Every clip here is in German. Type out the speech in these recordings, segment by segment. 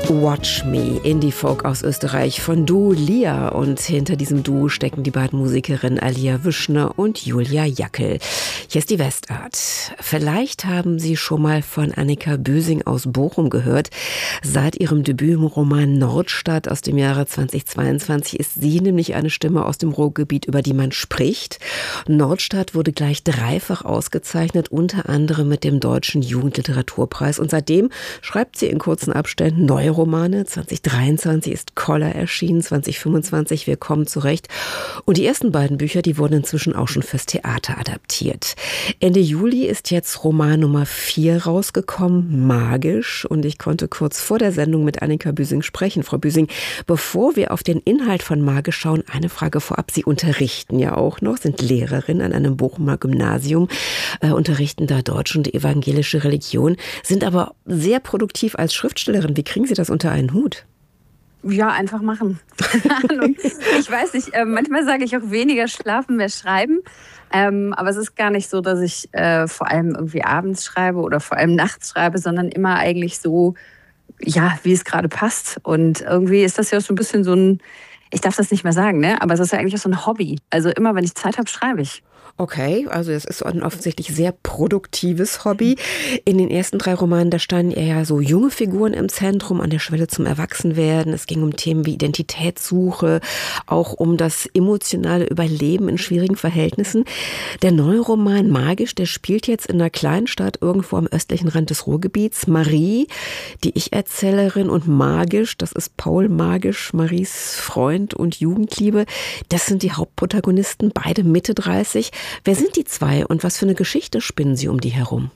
Watch Me, Indie-Folk aus Österreich von Duo Lia. Und hinter diesem Duo stecken die beiden Musikerinnen Alia Wüschner und Julia Jackel. Hier ist die Westart. Vielleicht haben Sie schon mal von Annika Büsing aus Bochum gehört. Seit ihrem Debütroman Nordstadt aus dem Jahre 2022 ist sie nämlich eine Stimme aus dem Ruhrgebiet, über die man spricht. Nordstadt wurde gleich dreifach ausgezeichnet, unter anderem mit dem Deutschen Jugendliteraturpreis. Und seitdem schreibt sie in kurzen Abständen neue Romane. 2023 ist Koller erschienen, 2025 Wir kommen zurecht. Und die ersten beiden Bücher, die wurden inzwischen auch schon fürs Theater adaptiert. Ende Juli ist jetzt Roman Nummer 4 rausgekommen, Magisch. Und ich konnte kurz vor der Sendung mit Annika Büsing sprechen. Frau Büsing, bevor wir auf den Inhalt von Magisch schauen, eine Frage vorab. Sie unterrichten ja auch noch, sind Lehrerin an einem Bochumer Gymnasium, unterrichten da Deutsch und evangelische Religion, sind aber sehr produktiv als Schriftstellerin. Wie kriegen Sie das unter einen Hut? Ja, einfach machen. Ich weiß nicht, manchmal sage ich auch weniger schlafen, mehr schreiben. Aber es ist gar nicht so, dass ich vor allem irgendwie abends schreibe oder vor allem nachts schreibe, sondern immer eigentlich so, ja, wie es gerade passt. Und irgendwie ist das ja so ein bisschen so ein, ich darf das nicht mehr sagen, ne? Aber es ist ja eigentlich auch so ein Hobby. Also immer, wenn ich Zeit habe, schreibe ich. Okay, also es ist ein offensichtlich sehr produktives Hobby. In den ersten 3 Romanen, da standen eher so junge Figuren im Zentrum, an der Schwelle zum Erwachsenwerden. Es ging um Themen wie Identitätssuche, auch um das emotionale Überleben in schwierigen Verhältnissen. Der neue Roman Magisch, der spielt jetzt in einer kleinen Stadt irgendwo am östlichen Rand des Ruhrgebiets. Marie, die Ich-Erzählerin, und Magisch, das ist Paul Magisch, Maries Freund und Jugendliebe. Das sind die Hauptprotagonisten, beide Mitte 30. Wer sind die zwei und was für eine Geschichte spinnen sie um die herum?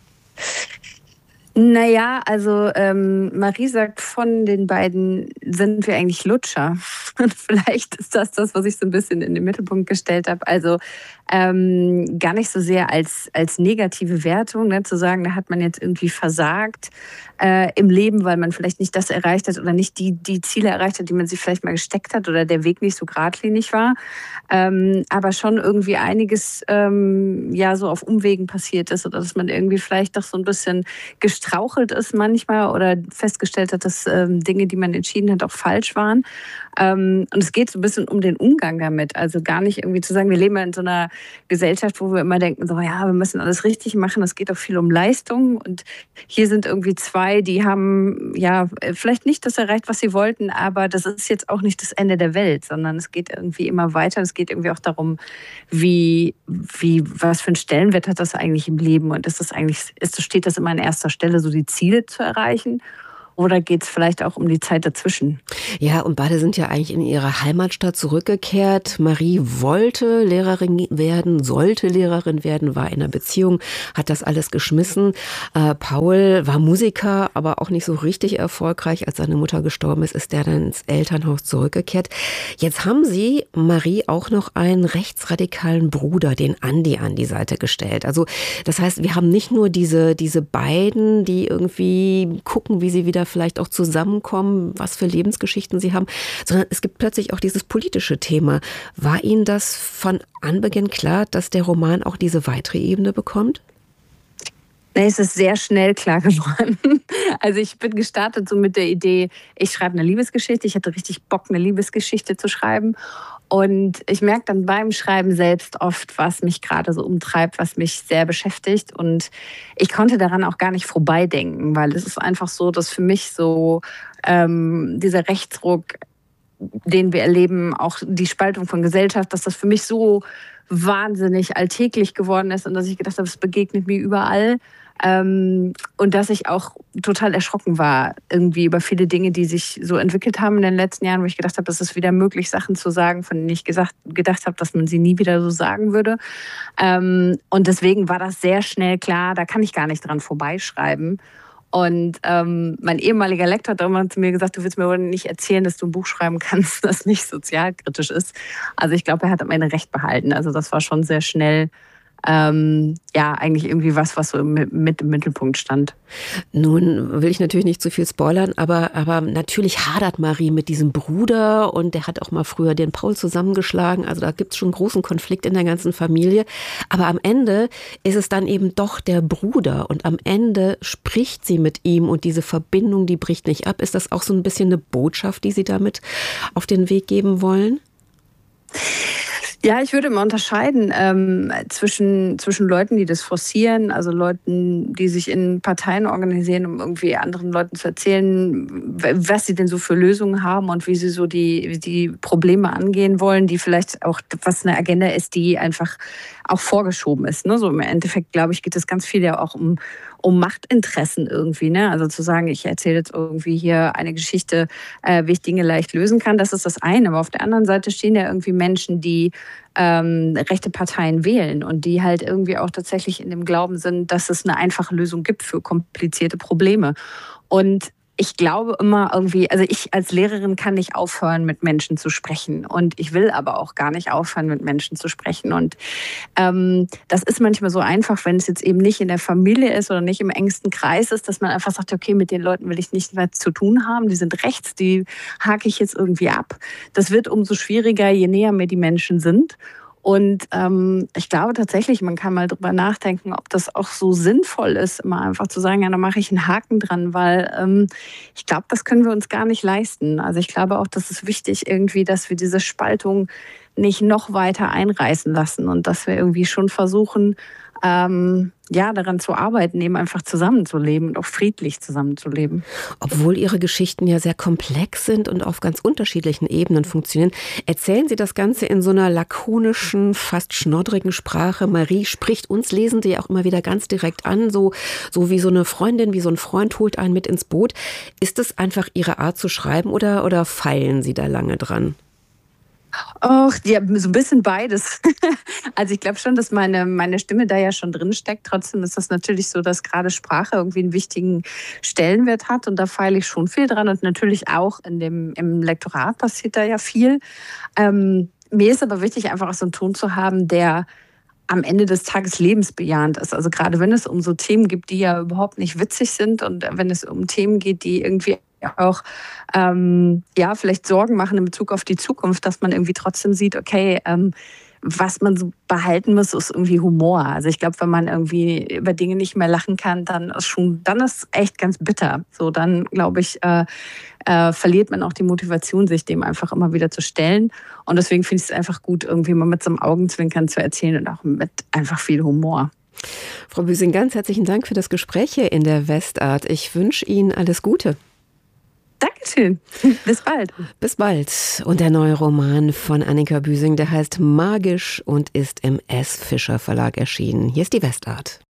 Naja, also Marie sagt, von den beiden sind wir eigentlich Lutscher. Und vielleicht ist das, was ich so ein bisschen in den Mittelpunkt gestellt habe. Also gar nicht so sehr als negative Wertung, ne, zu sagen, da hat man jetzt irgendwie versagt im Leben, weil man vielleicht nicht das erreicht hat oder nicht die Ziele erreicht hat, die man sich vielleicht mal gesteckt hat oder der Weg nicht so geradlinig war. Aber schon irgendwie einiges ja so auf Umwegen passiert ist oder dass man irgendwie vielleicht doch so ein bisschen gestrauchelt ist manchmal oder festgestellt hat, dass Dinge, die man entschieden hat, auch falsch waren. Und es geht so ein bisschen um den Umgang damit. Also gar nicht irgendwie zu sagen, wir leben ja in so einer Gesellschaft, wo wir immer denken, so ja, wir müssen alles richtig machen. Es geht auch viel um Leistung. Und hier sind irgendwie zwei, die haben ja vielleicht nicht das erreicht, was sie wollten, aber das ist jetzt auch nicht das Ende der Welt, sondern es geht irgendwie immer weiter. Es geht irgendwie auch darum, was für einen Stellenwert hat das eigentlich im Leben und steht das immer an erster Stelle, so die Ziele zu erreichen? Oder geht es vielleicht auch um die Zeit dazwischen? Ja, und beide sind ja eigentlich in ihre Heimatstadt zurückgekehrt. Marie wollte Lehrerin werden, sollte Lehrerin werden, war in einer Beziehung, hat das alles geschmissen. Paul war Musiker, aber auch nicht so richtig erfolgreich. Als seine Mutter gestorben ist der dann ins Elternhaus zurückgekehrt. Jetzt haben sie, Marie, auch noch einen rechtsradikalen Bruder, den Andi, an die Seite gestellt. Also das heißt, wir haben nicht nur diese beiden, die irgendwie gucken, wie sie wieder vielleicht auch zusammenkommen, was für Lebensgeschichten sie haben, sondern es gibt plötzlich auch dieses politische Thema. War Ihnen das von Anbeginn klar, dass der Roman auch diese weitere Ebene bekommt? Nee, es ist sehr schnell klar geworden. Also ich bin gestartet so mit der Idee, ich schreibe eine Liebesgeschichte. Ich hatte richtig Bock, eine Liebesgeschichte zu schreiben. Und ich merke dann beim Schreiben selbst oft, was mich gerade so umtreibt, was mich sehr beschäftigt. Und ich konnte daran auch gar nicht vorbeidenken, weil es ist einfach so, dass für mich so dieser Rechtsruck, den wir erleben, auch die Spaltung von Gesellschaft, dass das für mich so wahnsinnig alltäglich geworden ist und dass ich gedacht habe, es begegnet mir überall. Und dass ich auch total erschrocken war irgendwie über viele Dinge, die sich so entwickelt haben in den letzten Jahren, wo ich gedacht habe, es ist wieder möglich, Sachen zu sagen, von denen ich gedacht habe, dass man sie nie wieder so sagen würde. Und deswegen war das sehr schnell klar, da kann ich gar nicht dran vorbeischreiben. Und mein ehemaliger Lektor hat immer zu mir gesagt, du willst mir wohl nicht erzählen, dass du ein Buch schreiben kannst, das nicht sozialkritisch ist. Also ich glaube, er hat am Ende recht behalten. Also das war schon sehr schnell ja, eigentlich irgendwie was so mit im Mittelpunkt stand. Nun will ich natürlich nicht zu viel spoilern, aber natürlich hadert Marie mit diesem Bruder und der hat auch mal früher den Paul zusammengeschlagen. Also da gibt es schon einen großen Konflikt in der ganzen Familie. Aber am Ende ist es dann eben doch der Bruder und am Ende spricht sie mit ihm und diese Verbindung, die bricht nicht ab. Ist das auch so ein bisschen eine Botschaft, die Sie damit auf den Weg geben wollen? Ja, ich würde mal unterscheiden zwischen Leuten, die das forcieren, also Leuten, die sich in Parteien organisieren, um irgendwie anderen Leuten zu erzählen, was sie denn so für Lösungen haben und wie sie so die Probleme angehen wollen, die vielleicht auch, was eine Agenda ist, die einfach auch vorgeschoben ist. Ne? So im Endeffekt, glaube ich, geht es ganz viel ja auch um Machtinteressen irgendwie. Ne? Also zu sagen, ich erzähle jetzt irgendwie hier eine Geschichte, wie ich Dinge leicht lösen kann, das ist das eine. Aber auf der anderen Seite stehen ja irgendwie Menschen, die rechte Parteien wählen und die halt irgendwie auch tatsächlich in dem Glauben sind, dass es eine einfache Lösung gibt für komplizierte Probleme. Und ich glaube immer irgendwie, also ich als Lehrerin kann nicht aufhören, mit Menschen zu sprechen. Und ich will aber auch gar nicht aufhören, mit Menschen zu sprechen. Und das ist manchmal so einfach, wenn es jetzt eben nicht in der Familie ist oder nicht im engsten Kreis ist, dass man einfach sagt, okay, mit den Leuten will ich nicht mehr zu tun haben. Die sind rechts, die hake ich jetzt irgendwie ab. Das wird umso schwieriger, je näher mir die Menschen sind. Und ich glaube tatsächlich, man kann mal drüber nachdenken, ob das auch so sinnvoll ist, immer einfach zu sagen, ja, da mache ich einen Haken dran, weil ich glaube, das können wir uns gar nicht leisten. Also ich glaube auch, das ist wichtig irgendwie, dass wir diese Spaltung nicht noch weiter einreißen lassen und dass wir irgendwie schon versuchen, ja, daran zu arbeiten, eben einfach zusammenzuleben und auch friedlich zusammenzuleben. Obwohl Ihre Geschichten ja sehr komplex sind und auf ganz unterschiedlichen Ebenen funktionieren, erzählen Sie das Ganze in so einer lakonischen, fast schnoddrigen Sprache. Marie spricht uns Lesende ja auch immer wieder ganz direkt an, so wie so eine Freundin, wie so ein Freund holt einen mit ins Boot. Ist das einfach Ihre Art zu schreiben oder feilen Sie da lange dran? Ach, ja, so ein bisschen beides. Also ich glaube schon, dass meine Stimme da ja schon drin steckt. Trotzdem ist das natürlich so, dass gerade Sprache irgendwie einen wichtigen Stellenwert hat und da feile ich schon viel dran und natürlich auch im Lektorat passiert da ja viel. Mir ist aber wichtig, einfach auch so einen Ton zu haben, der am Ende des Tages lebensbejahend ist. Also gerade wenn es um so Themen geht, die ja überhaupt nicht witzig sind und wenn es um Themen geht, die irgendwie auch ja, vielleicht Sorgen machen in Bezug auf die Zukunft, dass man irgendwie trotzdem sieht, okay, was man so behalten muss, ist irgendwie Humor. Also ich glaube, wenn man irgendwie über Dinge nicht mehr lachen kann, dann ist echt ganz bitter. So, dann glaube ich, verliert man auch die Motivation, sich dem einfach immer wieder zu stellen. Und deswegen finde ich es einfach gut, irgendwie mal mit so einem Augenzwinkern zu erzählen und auch mit einfach viel Humor. Frau Büsing, ganz herzlichen Dank für das Gespräch hier in der Westart. Ich wünsche Ihnen alles Gute. Dankeschön. Bis bald. Bis bald. Und der neue Roman von Annika Büsing, der heißt Magisch und ist im S. Fischer Verlag erschienen. Hier ist die Westart.